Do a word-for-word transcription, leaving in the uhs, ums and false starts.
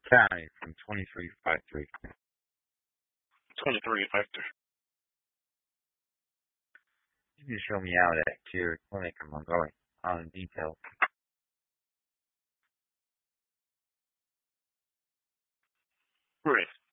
County from twenty-three five three. twenty-three Vector. You can show me out at your clinic in Montgomery on details. Right.